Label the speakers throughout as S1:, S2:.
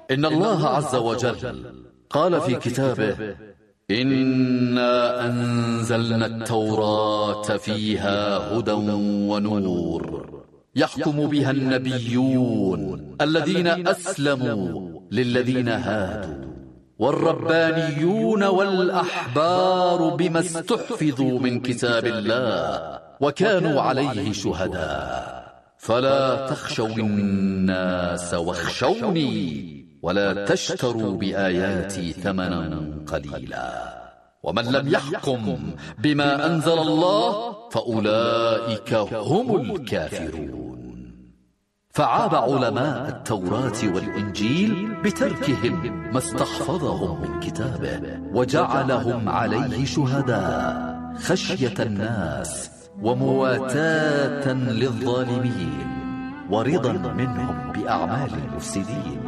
S1: إن الله عز وجل قال في كتابه: إنا أنزلنا التوراة فيها هدى ونور يحكم بها النبيون الذين أسلموا للذين هادوا والربانيون والأحبار بما استحفظوا من كتاب الله وكانوا عليه شهداء فلا تخشوا الناس واخشوني ولا تشتروا بآياتي ثمنا قليلا ومن لم يحكم بما أنزل الله فأولئك هم الكافرون. فعاب علماء التوراة والإنجيل بتركهم ما استحفظهم من كتابه وجعلهم عليه شهداء خشية الناس ومواتاة للظالمين ورضا منهم بأعمال المفسدين.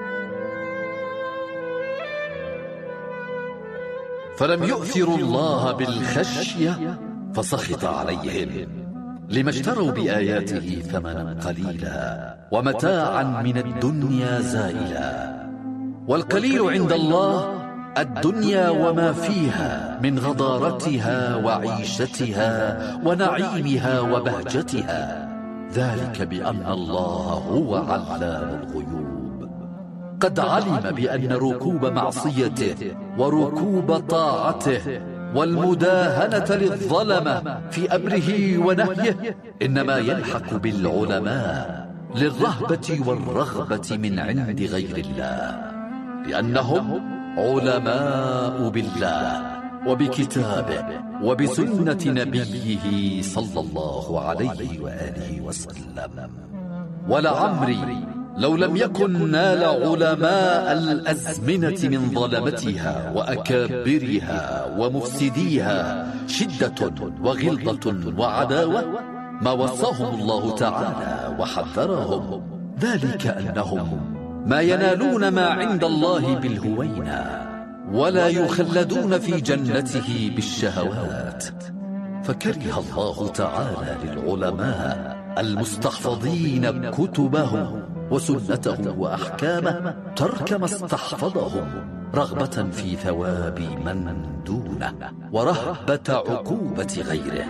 S1: فلم يؤثروا الله بالخشية فسخط عليهم لما اشتروا بآياته ثمنا قليلا ومتاعا من الدنيا زائلا. والقليل عند الله الدنيا وما فيها من غضارتها وعيشتها ونعيمها وبهجتها، ذلك بأن الله هو علام الغيوب. قد علم بأن ركوب معصيته وركوب طاعته والمداهنة للظلمة في أمره ونهيه إنما يلحق بالعلماء للرهبة والرغبة من عند غير الله، لأنهم علماء بالله وبكتابه وبسنة نبيه صلى الله عليه وآله وسلم. ولعمري لو لم يكن نال علماء الأزمنة من ظلمتها وأكابرها ومفسديها شدة وغلظة وعداوة ما وصاهم الله تعالى وحذرهم، ذلك أنهم ما ينالون ما عند الله بالهوينة ولا يخلدون في جنته بالشهوات. فكره الله تعالى للعلماء المستحفظين كتبه وسنته وأحكامه ترك ما استحفظهم رغبة في ثواب من دونه ورهبة عقوبة غيره.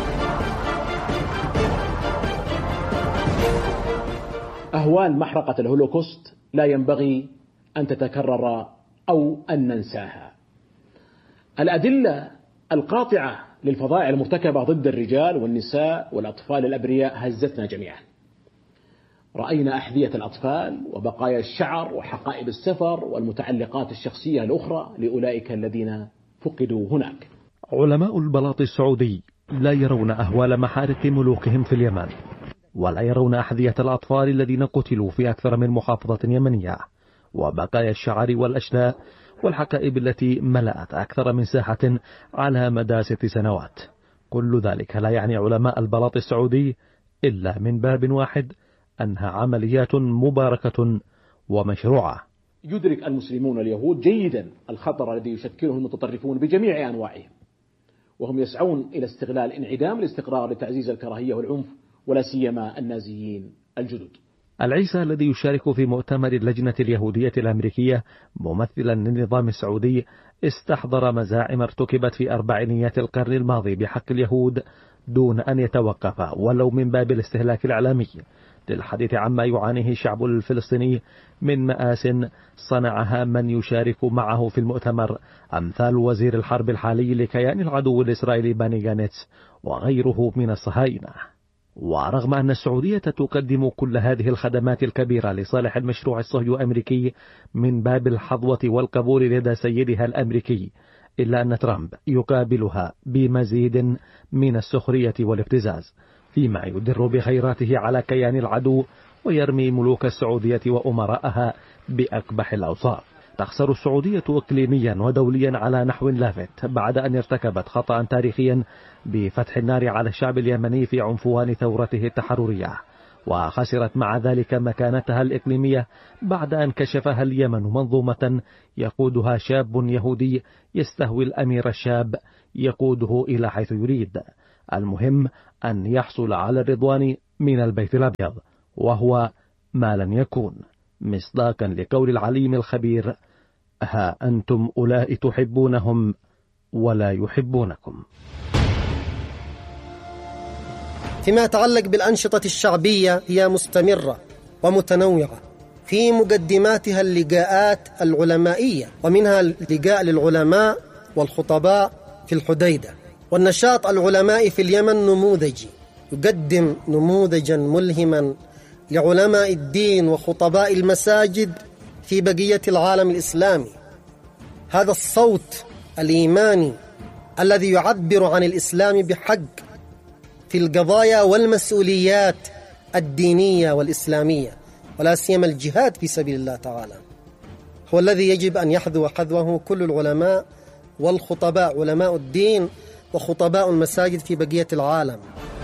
S2: أهوال محرقة الهولوكوست لا ينبغي أن تتكرر أو أن ننساها. الأدلة القاطعة للفظائع المرتكبة ضد الرجال والنساء والأطفال الأبرياء هزتنا جميعا. رأينا أحذية الأطفال وبقايا الشعر وحقائب السفر والمتعلقات الشخصية الأخرى لأولئك الذين فقدوا هناك.
S3: علماء البلاط السعودي لا يرون أهوال محارق ملوكهم في اليمن، ولا يرون أحذية الأطفال الذين قتلوا في أكثر من محافظة يمنية، وبقايا الشعر والأشلاء والحقائب التي ملأت أكثر من ساحة على مدى 6 سنوات. كل ذلك لا يعني علماء البلاط السعودي إلا من باب واحد، أنها عمليات مباركة ومشروعة.
S2: يدرك المسلمون اليهود جيدا الخطر الذي يشكله المتطرفون بجميع أنواعهم، وهم يسعون إلى استغلال انعدام الاستقرار لتعزيز الكراهية والعنف، ولا سيما النازيين الجدد.
S3: العيسى الذي يشارك في مؤتمر اللجنة اليهودية الأمريكية ممثلا للنظام السعودي استحضر مزاعم ارتكبت في أربعينيات القرن الماضي بحق اليهود دون أن يتوقف ولو من باب الاستهلاك الإعلامي للحديث عما يعانيه الشعب الفلسطيني من مآس صنعها من يشارك معه في المؤتمر، أمثال وزير الحرب الحالي لكيان العدو الإسرائيلي بني جانتس وغيره من الصهاينة. ورغم أن السعودية تقدم كل هذه الخدمات الكبيرة لصالح المشروع الصهيوني الأمريكي من باب الحظوة والقبول لدى سيدها الأمريكي، إلا أن ترامب يقابلها بمزيد من السخرية والابتزاز، فيما يدر بخيراته على كيان العدو ويرمي ملوك السعودية وأمراءها بأقبح الأوصاف. تخسر السعودية إقليميا ودوليا على نحو لافت بعد أن ارتكبت خطأ تاريخيا بفتح النار على الشعب اليمني في عنفوان ثورته التحررية، وخسرت مع ذلك مكانتها الإقليمية بعد أن كشفها اليمن منظومة يقودها شاب يهودي يستهوي الأمير الشاب يقوده إلى حيث يريد. المهم أن يحصل على الرضوان من البيت الأبيض، وهو ما لن يكون. مصداقا لقول العليم الخبير: ها أنتم أولئك تحبونهم ولا يحبونكم.
S4: فيما يتعلق بالأنشطة الشعبية، هي مستمرة ومتنوعة، في مقدماتها اللقاءات العلمائية، ومنها لقاء للعلماء والخطباء في الحديدة. والنشاط العلمائي في اليمن نموذجي، يقدم نموذجا ملهما لعلماء الدين وخطباء المساجد في بقية العالم الإسلامي. هذا الصوت الإيماني الذي يعبر عن الإسلام بحق في القضايا والمسؤوليات الدينية والإسلامية، ولا سيما الجهاد في سبيل الله تعالى، هو الذي يجب أن يحذو حذوه كل العلماء والخطباء، علماء الدين وخطباء المساجد في بقية العالم.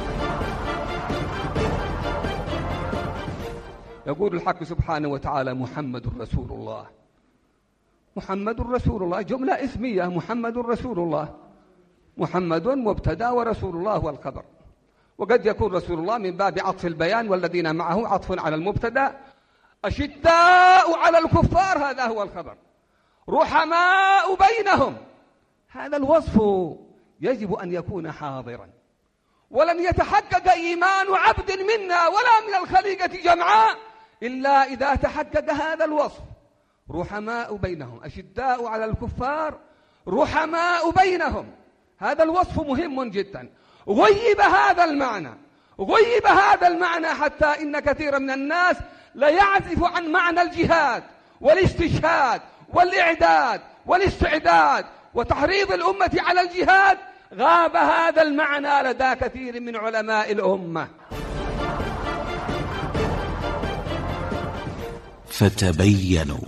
S5: يقول الحق سبحانه وتعالى: محمد رسول الله. محمد رسول الله جملة اسمية، محمد رسول الله، محمد مبتدأ ورسول الله هو الخبر. وقد يكون رسول الله من باب عطف البيان، والذين معه عطف على المبتدأ. أشداء على الكفار هذا هو الخبر، رحماء بينهم، هذا الوصف يجب أن يكون حاضرا. ولن يتحقق إيمان عبد منا ولا من الخليقة جمعاء إلا إذا تحقق هذا الوصف، رحماء بينهم، أشداء على الكفار رحماء بينهم. هذا الوصف مهم جدا. غيب هذا المعنى حتى إن كثيرا من الناس لا يعزف عن معنى الجهاد والاستشهاد والإعداد والاستعداد وتحريض الأمة على الجهاد. غاب هذا المعنى لدى كثير من علماء الأمة.
S6: فتبينوا.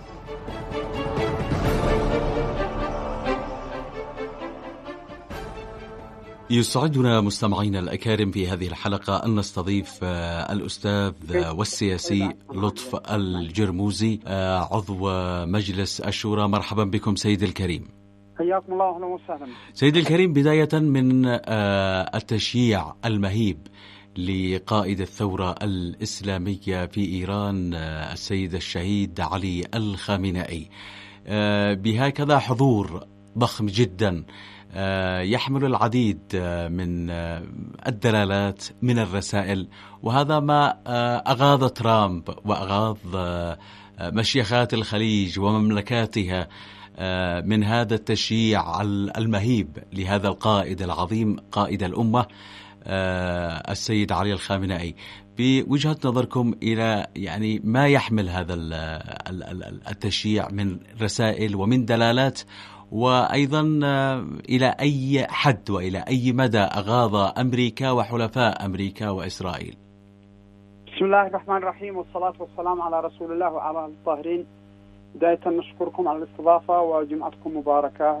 S6: يسعدنا مستمعينا الأكارم في هذه الحلقة أن نستضيف الأستاذ والسياسي لطف الجرموزي، عضو مجلس الشورى. مرحبا بكم سيد الكريم.
S7: حياكم الله واهلا وسهلا.
S6: سيد الكريم، بداية من التشييع المهيب لقائد الثورة الإسلامية في إيران السيد الشهيد علي الخامنئي، بهكذا حضور ضخم جدا يحمل العديد من الدلالات من الرسائل، وهذا ما أغاض ترامب وأغاض مشيخات الخليج ومملكاتها من هذا التشييع المهيب لهذا القائد العظيم، قائد الأمة السيد علي الخامنئي. بوجهة نظركم إلى يعني ما يحمل هذا التشييع من رسائل ومن دلالات، وأيضا إلى أي حد وإلى أي مدى أغاض أمريكا وحلفاء أمريكا وإسرائيل؟
S7: بسم الله الرحمن الرحيم، والصلاة والسلام على رسول الله وعلى الطاهرين. بداية نشكركم على الاستضافة وجمعتكم مباركة.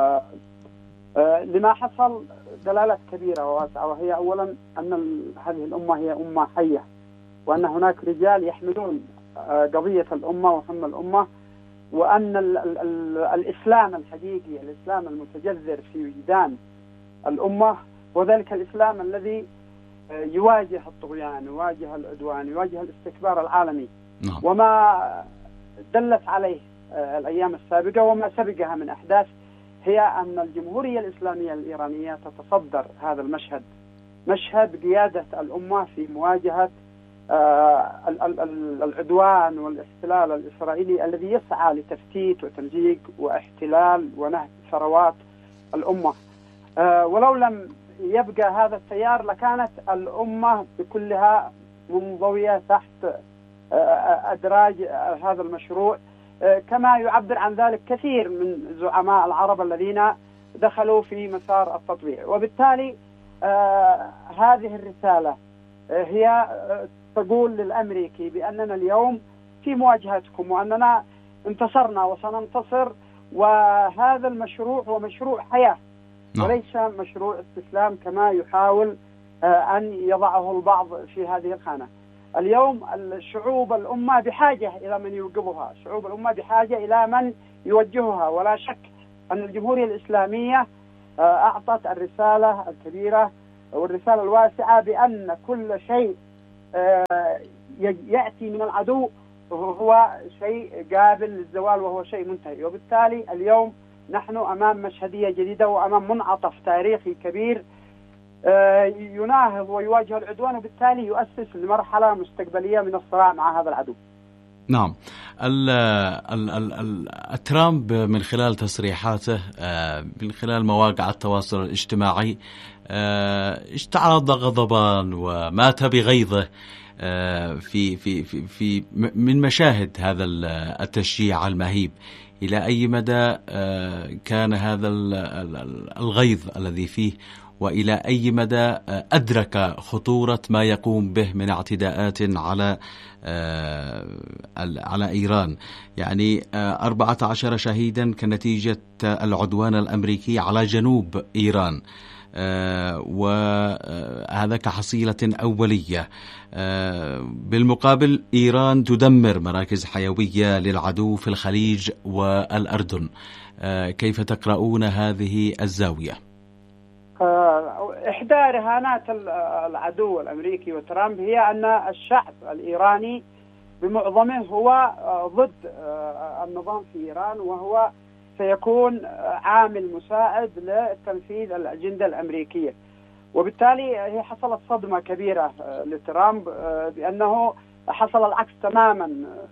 S7: لما حصل دلالات كبيرة وواسعة، وهي أولا أن هذه الأمة هي أمة حية، وأن هناك رجال يحملون قضية الأمة وهم الأمة، وأن الإسلام الحقيقي، الإسلام المتجذر في وجدان الأمة، وذلك الإسلام الذي يواجه الطغيان، يواجه العدوان، يواجه الاستكبار العالمي. وما دلت عليه الأيام السابقة وما سبقها من أحداث هي أن الجمهورية الإسلامية الإيرانية تتصدر هذا المشهد، مشهد قيادة الأمة في مواجهة العدوان والاحتلال الإسرائيلي الذي يسعى لتفتيت وتمزيق واحتلال ونهب ثروات الأمة. ولو لم يبقى هذا التيار لكانت الأمة بكلها منضوية تحت أدراج هذا المشروع، كما يعبر عن ذلك كثير من زعماء العرب الذين دخلوا في مسار التطبيع. وبالتالي هذه الرسالة هي تقول للأمريكي بأننا اليوم في مواجهتكم، وأننا انتصرنا وسننتصر، وهذا المشروع هو مشروع حياة وليس مشروع استسلام كما يحاول أن يضعه البعض في هذه الخانة. اليوم الشعوب الأمة بحاجة إلى من يوقظها، شعوب الأمة بحاجة إلى من يوجهها، ولا شك أن الجمهورية الإسلامية أعطت الرسالة الكبيرة والرسالة الواسعة بأن كل شيء يأتي من العدو هو شيء قابل للزوال وهو شيء منتهي. وبالتالي اليوم نحن أمام مشهدية جديدة وأمام منعطف تاريخي كبير يناهض ويواجه العدوان، وبالتالي يؤسس لمرحلة مستقبلية من الصراع مع هذا العدو.
S6: نعم. ترامب من خلال تصريحاته من خلال مواقع التواصل الاجتماعي استعرض غضبان ومات بغيظه في في في في من مشاهد هذا التشجيع المهيب. إلى أي مدى كان هذا الغيظ الذي فيه، وإلى أي مدى أدرك خطورة ما يقوم به من اعتداءات على إيران؟ يعني 14 شهيدا كنتيجة العدوان الأمريكي على جنوب إيران، وهذا كحصيلة أولية. بالمقابل إيران تدمر مراكز حيوية للعدو في الخليج والأردن. كيف تقرؤون هذه الزاوية؟
S7: إحدى رهانات العدو الأمريكي وترامب هي أن الشعب الإيراني بمعظمه هو ضد النظام في إيران، وهو سيكون عامل مساعد لتنفيذ الأجندة الأمريكية. وبالتالي هي حصلت صدمة كبيرة لترامب بأنه حصل العكس تماما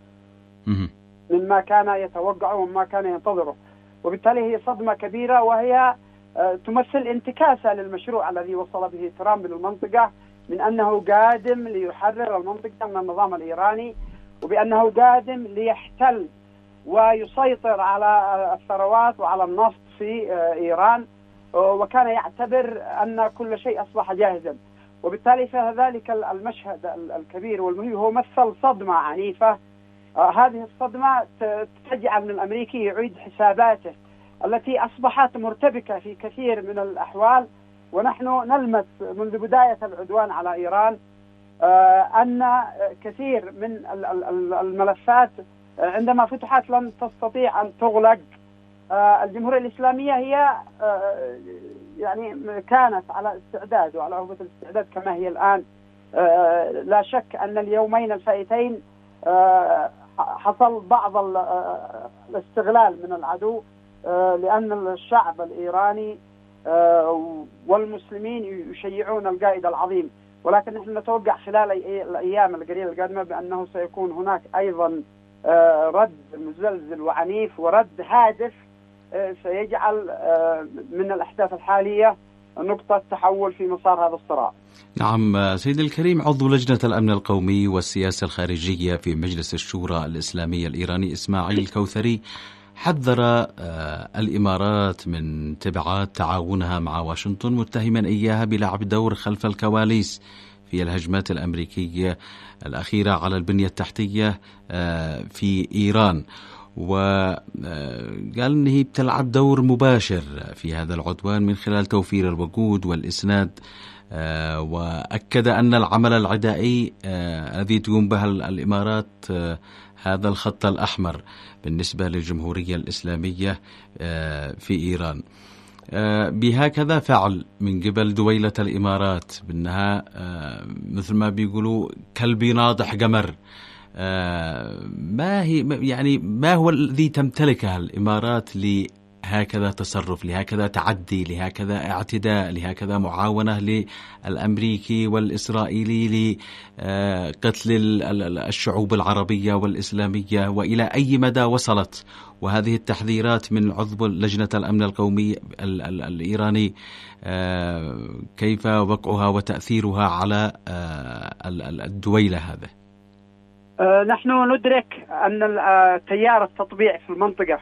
S7: مما كان يتوقعه وما كان ينتظره. وبالتالي هي صدمة كبيرة، وهي تمثل انتكاسة للمشروع الذي وصل به ترامب للمنطقة، من أنه قادم ليحرر المنطقة من النظام الإيراني، وبأنه قادم ليحتل ويسيطر على الثروات وعلى النفط في إيران، وكان يعتبر أن كل شيء أصبح جاهزا. وبالتالي فذلك المشهد الكبير والمهم هو مثل صدمة عنيفة. هذه الصدمة تجعل من الأمريكي يعيد حساباته التي أصبحت مرتبكة في كثير من الأحوال. ونحن نلمس منذ بداية العدوان على إيران أن كثير من الملفات عندما فتحت لم تستطيع أن تغلق. الجمهورية الإسلامية هي يعني كانت على استعداد وعلى عهدة الاستعداد كما هي الآن. لا شك أن اليومين الفائتين حصل بعض الاستغلال من العدو، لأن الشعب الإيراني والمسلمين يشيعون القائد العظيم. ولكن نحن نتوقع خلال الأيام القليلة القادمة بأنه سيكون هناك أيضا رد مزلزل وعنيف ورد هادف سيجعل من الأحداث الحالية نقطة تحول في مسار هذا الصراع.
S6: نعم سيدي الكريم، عضو لجنة الأمن القومي والسياسة الخارجية في مجلس الشورى الإسلامي الإيراني إسماعيل الكوثري حذر الإمارات من تبعات تعاونها مع واشنطن، متهما إياها بلعب دور خلف الكواليس في الهجمات الأمريكية الأخيرة على البنية التحتية في إيران، وقال أنه بتلعب دور مباشر في هذا العدوان من خلال توفير الوقود والإسناد. وأكد أن العمل العدائي الذي تقوم به الإمارات هذا الخط الأحمر بالنسبة للجمهورية الإسلامية في إيران. بهكذا فعل من قبل دويلة الإمارات بأنها مثل ما بيقولوا كلب ناضح قمر. ما هو الذي تمتلكه الإمارات لهكذا تصرف، لهكذا تعدي، لهكذا اعتداء، لهكذا معاونة للأمريكي والإسرائيلي لقتل الشعوب العربية والإسلامية؟ وإلى أي مدى وصلت؟ وهذه التحذيرات من عضو لجنة الأمن القومي الإيراني كيف وقعها وتأثيرها على الدويلة هذا؟
S7: نحن ندرك أن تيار التطبيع في المنطقة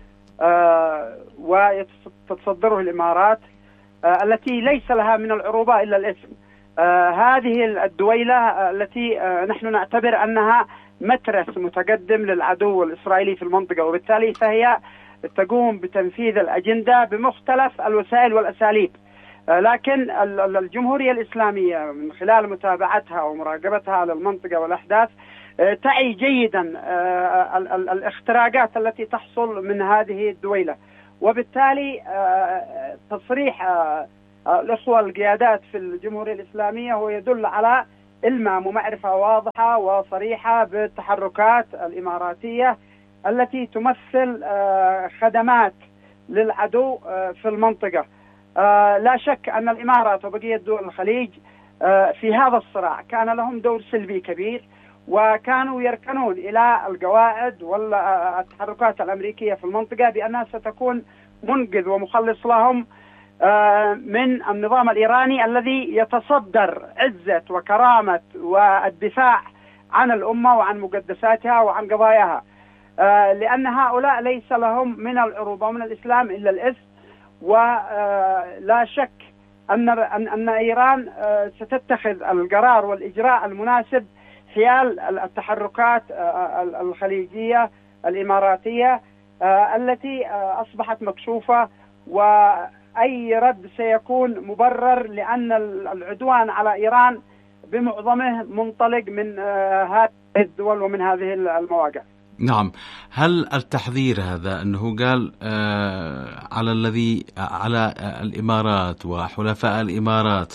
S7: وتتصدره الإمارات التي ليس لها من العروبة إلا الاسم. هذه الدويلة التي نحن نعتبر أنها مترس متقدم للعدو الإسرائيلي في المنطقة، وبالتالي فهي تقوم بتنفيذ الأجندة بمختلف الوسائل والأساليب. لكن الجمهورية الإسلامية من خلال متابعتها ومراقبتها للمنطقة والأحداث تعي جيدا الاختراقات التي تحصل من هذه الدويلة. وبالتالي تصريح الإخوة القيادات في الجمهورية الإسلامية هو يدل على إلمام ومعرفة واضحة وصريحة بالتحركات الإماراتية التي تمثل خدمات للعدو في المنطقة. لا شك أن الإمارات وبقية دول الخليج في هذا الصراع كان لهم دور سلبي كبير، وكانوا يركنون إلى القواعد والتحركات الأمريكية في المنطقة بأنها ستكون منقذ ومخلص لهم من النظام الإيراني الذي يتصدر عزة وكرامة والدفاع عن الأمة وعن مقدساتها وعن قضاياها، لأن هؤلاء ليس لهم من العروبة ومن الإسلام إلا الإثم. ولا شك أن إيران ستتخذ القرار والإجراء المناسب حيال التحركات الخليجية الإماراتية التي أصبحت مكشوفة، وأي رد سيكون مبرر لأن العدوان على إيران بمعظمه منطلق من هذه الدول ومن هذه المواقع.
S6: نعم. هل التحذير هذا أنه قال على الإمارات وحلفاء الإمارات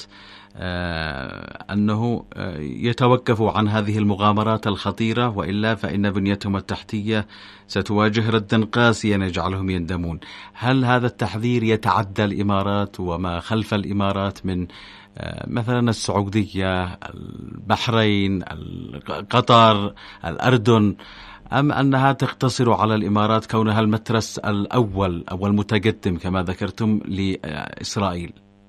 S6: أنه يتوقفوا عن هذه المغامرات الخطيرة وإلا فإن بنيتهم التحتية ستواجه ردا قاسيا يجعلهم يندمون، هل هذا التحذير يتعدى الإمارات وما خلف الإمارات من مثلا السعودية، البحرين، قطر، الأردن، أم أنها تقتصر على الإمارات كونها المترس الأول أو المتقدم كما ذكرتم لإسرائيل؟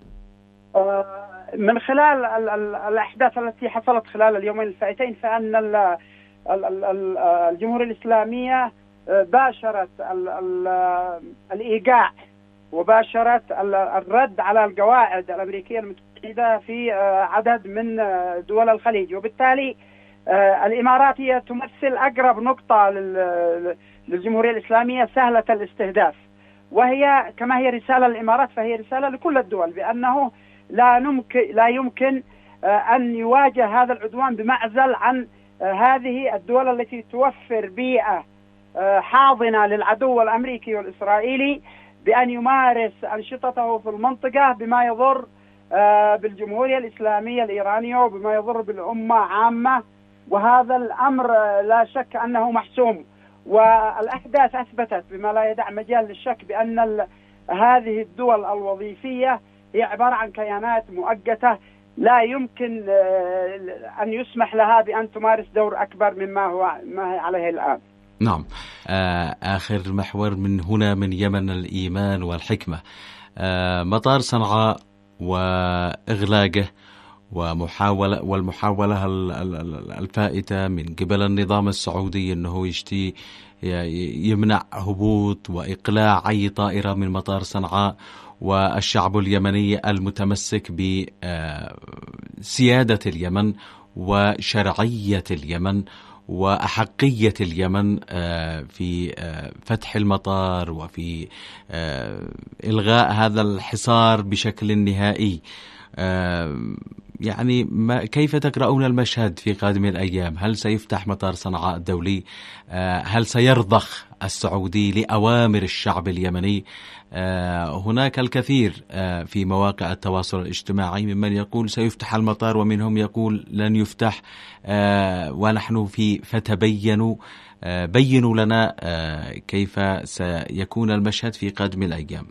S7: من خلال الأحداث التي حصلت خلال اليومين الفائتين فأن الجمهورية الإسلامية باشرت الإيقاع وباشرت الرد على القواعد الأمريكية المتحدة في عدد من دول الخليج، وبالتالي الإمارات هي تمثل أقرب نقطة للجمهورية الإسلامية سهلة الاستهداف، وهي كما هي رسالة للإمارات فهي رسالة لكل الدول بأنه لا يمكن أن يواجه هذا العدوان بمعزل عن هذه الدول التي توفر بيئة حاضنة للعدو الأمريكي والإسرائيلي بأن يمارس أنشطته في المنطقة بما يضر بالجمهورية الإسلامية الإيرانية وبما يضر بالأمة عامة، وهذا الأمر لا شك أنه محسوم. والأحداث أثبتت بما لا يدع مجال للشك بأن هذه الدول الوظيفية هي عبارة عن كيانات مؤقتة لا يمكن أن يسمح لها بأن تمارس دور أكبر ما هي عليه الآن.
S6: نعم. آخر محور من هنا من يمن الإيمان والحكمة، مطار صنعاء وإغلاقه والمحاولة الفائتة من قبل النظام السعودي أنه يمنع هبوط وإقلاع أي طائرة من مطار صنعاء، والشعب اليمني المتمسك بسيادة اليمن وشرعية اليمن وأحقية اليمن في فتح المطار وفي إلغاء هذا الحصار بشكل نهائي. يعني كيف تقرؤون المشهد في قادم الأيام؟ هل سيفتح مطار صنعاء الدولي؟ هل سيرضخ السعودي لأوامر الشعب اليمني؟ هناك الكثير في مواقع التواصل الاجتماعي ممن يقول سيفتح المطار ومنهم يقول لن يفتح، ونحن فتبينوا بينوا لنا كيف سيكون المشهد في قادم الأيام.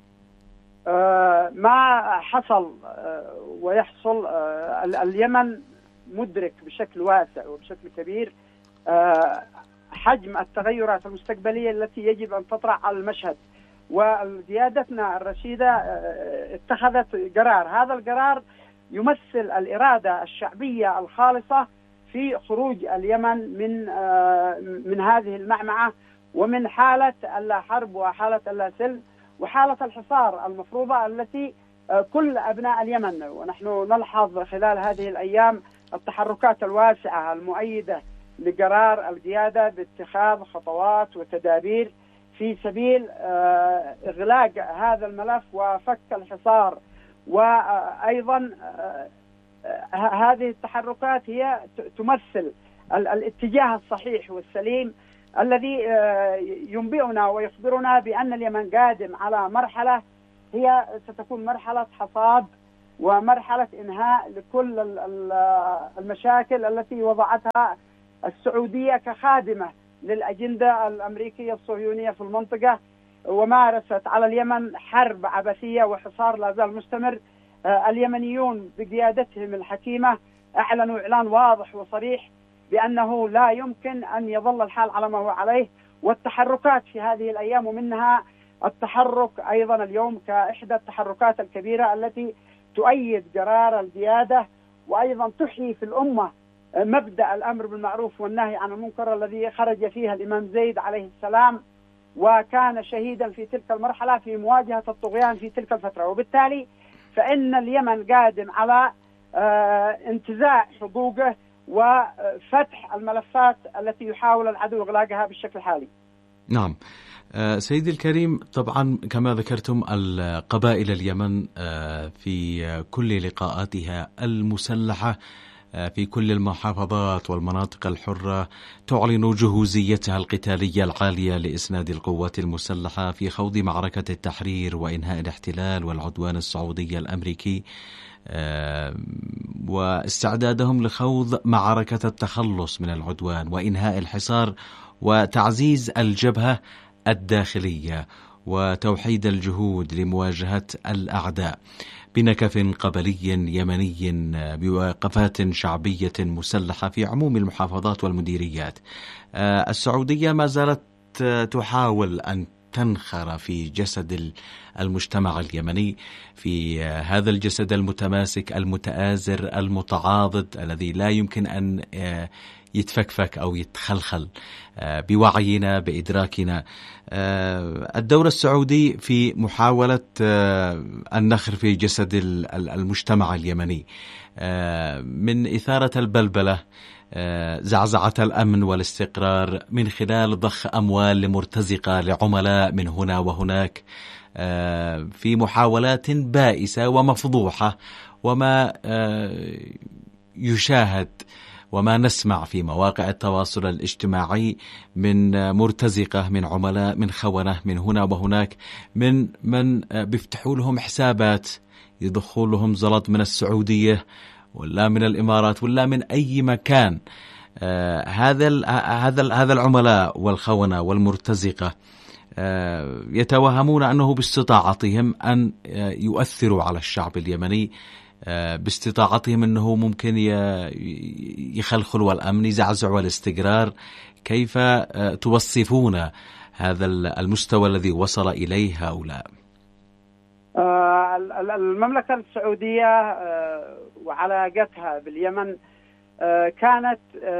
S7: ما حصل ويحصل اليمن مدرك بشكل واسع وبشكل كبير حجم التغيرات المستقبلية التي يجب أن تطرح على المشهد، وقيادتنا الرشيدة اتخذت قرار. هذا القرار يمثل الإرادة الشعبية الخالصة في خروج اليمن من هذه المعمعة ومن حالة اللا حرب وحالة اللا سلم وحالة الحصار المفروضة التي كل أبناء اليمن، ونحن نلحظ خلال هذه الأيام التحركات الواسعة المؤيدة لقرار القيادة باتخاذ خطوات وتدابير في سبيل إغلاق هذا الملف وفك الحصار. وأيضا هذه التحركات هي تمثل الاتجاه الصحيح والسليم الذي ينبئنا ويخبرنا بأن اليمن قادم على مرحلة هي ستكون مرحلة حصاد ومرحلة إنهاء لكل المشاكل التي وضعتها السعودية كخادمة للأجندة الأمريكية الصهيونية في المنطقة، ومارست على اليمن حرب عبثية وحصار لا زال مستمر. اليمنيون بقيادتهم الحكيمة أعلنوا إعلان واضح وصريح بأنه لا يمكن أن يظل الحال على ما هو عليه، والتحركات في هذه الأيام، ومنها التحرك أيضا اليوم كإحدى التحركات الكبيرة التي تؤيد قرار القيادة، وأيضا تحيي في الأمة مبدأ الأمر بالمعروف والنهي عن المنكر الذي خرج فيها الإمام زيد عليه السلام، وكان شهيدا في تلك المرحلة في مواجهة الطغيان في تلك الفترة. وبالتالي فإن اليمن قادم على انتزاع حقوقه وفتح الملفات التي يحاول العدو إغلاقها بالشكل الحالي.
S6: نعم سيدي الكريم، طبعا كما ذكرتم القبائل اليمن في كل لقاءاتها المسلحة في كل المحافظات والمناطق الحرة تعلن جهوزيتها القتالية العالية لإسناد القوات المسلحة في خوض معركة التحرير وإنهاء الاحتلال والعدوان السعودي الأمريكي، واستعدادهم لخوض معركة التخلص من العدوان وإنهاء الحصار وتعزيز الجبهة الداخلية وتوحيد الجهود لمواجهة الأعداء بنكف قبلي يمني بوقفات شعبية مسلحة في عموم المحافظات والمديريات. السعودية ما زالت تحاول أن تنخر في جسد المجتمع اليمني، في هذا الجسد المتماسك المتآزر المتعاضد الذي لا يمكن أن يتفكفك أو يتخلخل بوعينا بإدراكنا. الدور السعودي في محاولة النخر في جسد المجتمع اليمني من إثارة البلبلة، زعزعة الأمن والاستقرار من خلال ضخ أموال لمرتزقة لعملاء من هنا وهناك في محاولات بائسة ومفضوحة، وما يشاهد وما نسمع في مواقع التواصل الاجتماعي من مرتزقة من عملاء من خونة من هنا وهناك، من بيفتحوا لهم حسابات يضخوا لهم زلط من السعودية ولا من الإمارات ولا من أي مكان. هذا العملاء والخونة والمرتزقة يتوهمون أنه باستطاعتهم أن يؤثروا على الشعب اليمني، باستطاعتهم أنه ممكن يخلخلوا الأمن يزعزعوا الاستقرار. كيف توصفون هذا المستوى الذي وصل إليه هؤلاء؟
S7: المملكة السعودية وعلاقتها باليمن كانت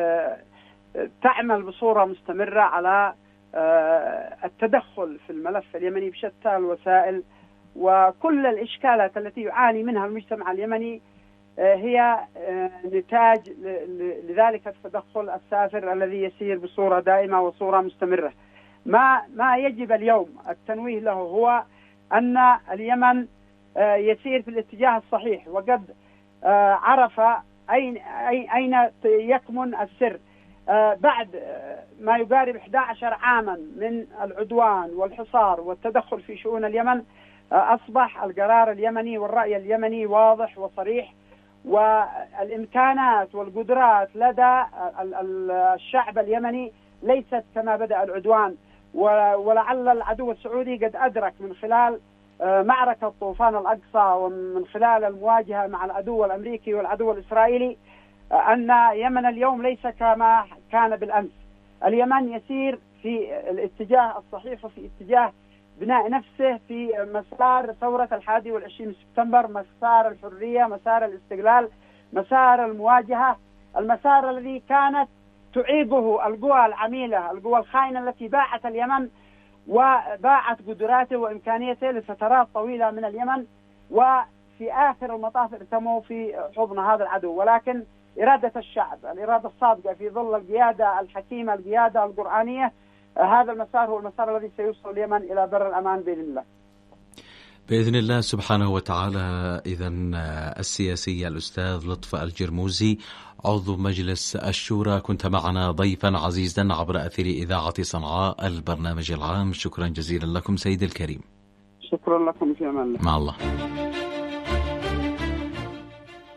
S7: تعمل بصورة مستمرة على التدخل في الملف اليمني بشتى الوسائل، وكل الإشكالات التي يعاني منها المجتمع اليمني هي نتاج لذلك التدخل السافر الذي يسير بصورة دائمة وصورة مستمرة. ما يجب اليوم التنويه له هو أن اليمن يسير في الاتجاه الصحيح، وقد عرف أين يكمن السر. بعد ما يقارب 11 عاما من العدوان والحصار والتدخل في شؤون اليمن، أصبح القرار اليمني والرأي اليمني واضح وصريح، والإمكانات والقدرات لدى الشعب اليمني ليست كما بدأ العدوان. ولعل العدو السعودي قد أدرك من خلال معركة طوفان الأقصى ومن خلال المواجهة مع العدو الأمريكي والعدو الإسرائيلي أن يمن اليوم ليس كما كان بالأمس. اليمن يسير في الاتجاه الصحيح وفي اتجاه بناء نفسه في مسار ثورة 21 سبتمبر، مسار الحرية، مسار الاستقلال، مسار المواجهة، المسار الذي كانت تعيبه القوى العميلة، القوى الخائنة التي باعت اليمن وباعت قدراته وإمكانيته لفترات طويلة من اليمن، وفي آخر المطاف ارتموا في حضن هذا العدو. ولكن إرادة الشعب، الإرادة الصادقة في ظل القيادة الحكيمة، القيادة القرآنية، هذا المسار هو المسار الذي سيوصل اليمن إلى بر الأمان بإذن الله.
S6: بإذن الله سبحانه وتعالى. إذن السياسي الأستاذ لطف الجرموزي عضو مجلس الشورى، كنت معنا ضيفا عزيزا عبر أثير إذاعة صنعاء البرنامج العام. شكرا جزيلا لكم سيد الكريم.
S7: شكرا لكم، في أمان الله.
S6: مع الله.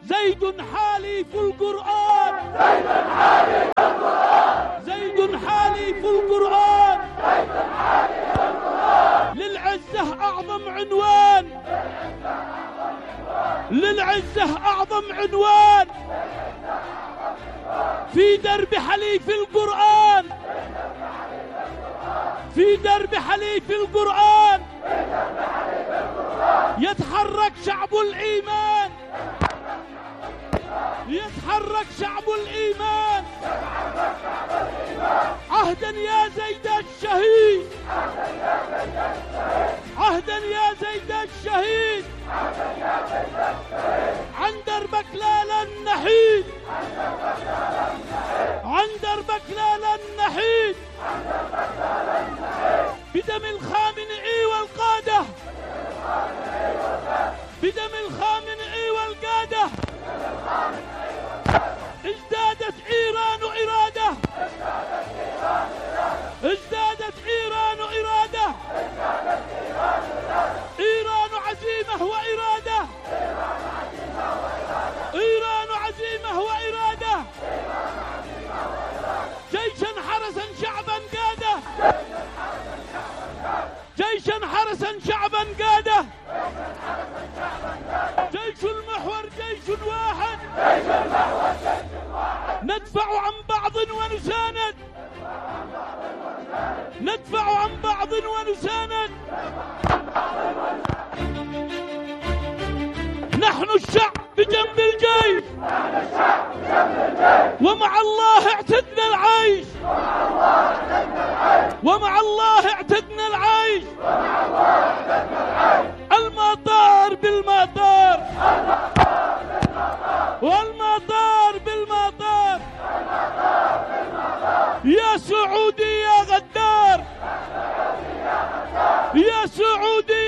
S8: زيد حالف القرآن، زيد حالف القرآن، للعزة أعظم عنوان، للعزة أعظم عنوان في درب حليف القرآن، في درب حليف القرآن يتحرك شعب الإيمان، يتحرك شعب الإيمان. عهدا يا زيد الشهيد، عهدا يا زيد الشهيد، عن دربك لا لن نحيد، عن دربك لا لن نحيد، بدم الخامنئي والقادة، بدم الخامنئي والقادة ازدادت إيران إرادة، ازدادت إيران إرادة، إيران عزيمة وإرادة، إيران عزيمة وإرادة، جيشا حرسا شعبا قاده، جيشا حرسا شعبا قاده، جيش المحور جيش واحد، ندفع عن بعض ونساند، ندفع عن بعض ونساند. نحن الشعب بجنب الجيش، ومع الله اعتدنا العيش، ومع الله اعتدنا العيش. المطار بالمطار، والمطار بالمطار، يا سعودي يا غدار، يا سعودي